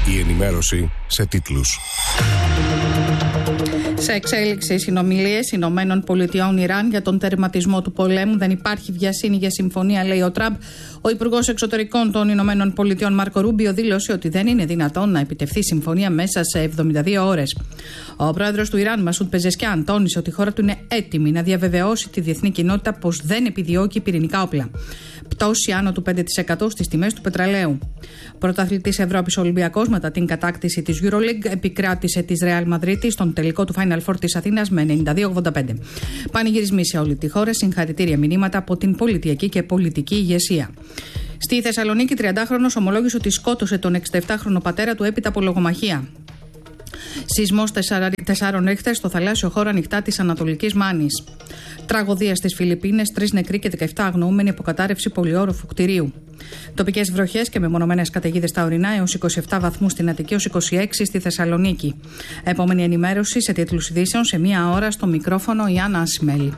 Η ενημέρωση σε τίτλους. Σε εξέλιξη οι συνομιλίες Ηνωμένων Πολιτειών Ιράν για τον τερματισμό του πολέμου. Δεν υπάρχει βιασύνη για συμφωνία, λέει ο Τραμπ. Ο Υπουργός Εξωτερικών των Ηνωμένων Πολιτειών, Μάρκο Ρούμπιο, δήλωσε ότι δεν είναι δυνατόν να επιτευχθεί συμφωνία μέσα σε 72 ώρες. Ο πρόεδρος του Ιράν, Μασούντ Πεζεσκιάν, τόνισε ότι η χώρα του είναι έτοιμη να διαβεβαιώσει τη διεθνή κοινότητα πως δεν επιδιώκει πυρηνικά όπλα. Πτώση άνω του 5% στις τιμές του πετρελαίου. Πρωταθλητής Ευρώπης Ολυμπιακός, μετά την κατάκτηση της EuroLeague, επικράτησε της Real Madrid στον τελικό του Final Four της Αθήνας με 92-85. Πανηγυρισμοί σε όλη τη χώρα, συγχαρητήρια μηνύματα από την πολιτιακή και πολιτική ηγεσία. Στη Θεσσαλονίκη, 30χρονος ομολόγησε ότι σκότωσε τον 67χρονο πατέρα του έπειτα από λογομαχία. Σεισμός 4 ρίχτερ στο θαλάσσιο χώρο ανοιχτά της Ανατολικής Μάνης. Τραγωδία στις Φιλιππίνες, 3 νεκροί και 17 αγνοούμενοι από κατάρρευση πολυόροφου κτηρίου. Τοπικές βροχές και μεμονωμένες καταιγίδες στα ορεινά, έως 27 βαθμούς στην Αττική, έως 26 στη Θεσσαλονίκη. Επόμενη ενημέρωση σε τίτλους ειδήσεων σε 1 ώρα, στο μικρόφωνο η Άννα Ασημέλη.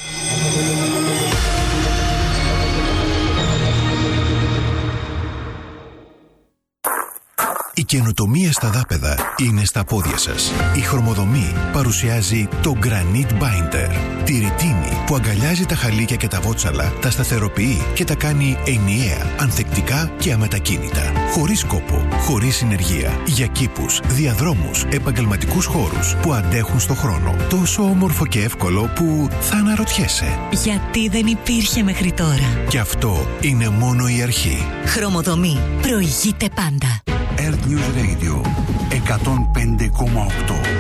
Η καινοτομία στα δάπεδα είναι στα πόδια σας. Η Χρωμοδομή παρουσιάζει το Granite Binder. Τη ρητίνη που αγκαλιάζει τα χαλίκια και τα βότσαλα, τα σταθεροποιεί και τα κάνει ενιαία, ανθεκτικά και αμετακίνητα. Χωρίς κόπο, χωρίς συνεργεία. Για κήπους, διαδρόμους, επαγγελματικούς χώρους που αντέχουν στο χρόνο. Τόσο όμορφο και εύκολο που θα αναρωτιέσαι. Γιατί δεν υπήρχε μέχρι τώρα. Και αυτό είναι μόνο η αρχή. Χρωμοδομή. Προηγείται πάντα. Earth News Radio 105,8.